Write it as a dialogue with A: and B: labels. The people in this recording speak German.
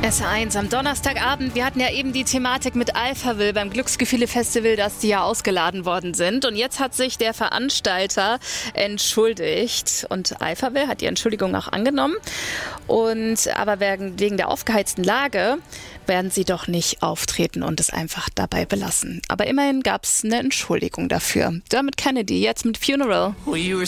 A: SR1 am Donnerstagabend. Wir hatten ja eben die Thematik mit Alphaville beim Glücksgefühle-Festival, dass die ja ausgeladen worden sind. Und jetzt hat sich der Veranstalter entschuldigt. Und Alphaville hat die Entschuldigung auch angenommen. Aber wegen der aufgeheizten Lage werden sie doch nicht auftreten und es einfach dabei belassen. Aber immerhin gab es eine Entschuldigung dafür. Dermot Kennedy jetzt mit Funeral.